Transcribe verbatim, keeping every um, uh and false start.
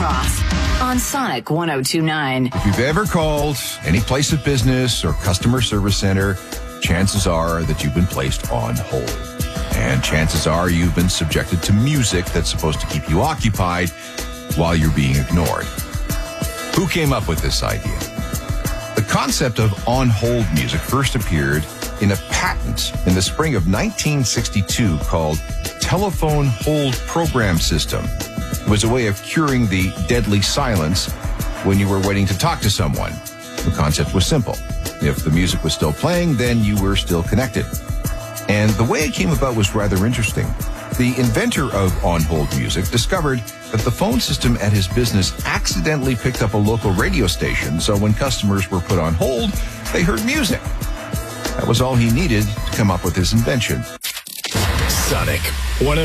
Cross on Sonic one oh two point nine. If you've ever called any place of business or customer service center, chances are that you've been placed on hold. And chances are you've been subjected to music that's supposed to keep you occupied while you're being ignored. Who came up with this idea? The concept of on-hold music first appeared in a patent in the spring of nineteen sixty-two called Telephone Hold Program System. It was a way of curing the deadly silence when you were waiting to talk to someone. The concept was simple. If the music was still playing, then you were still connected. And the way it came about was rather interesting. The inventor of on-hold music discovered that the phone system at his business accidentally picked up a local radio station, so when customers were put on hold, they heard music. That was all he needed to come up with his invention. Sonic one oh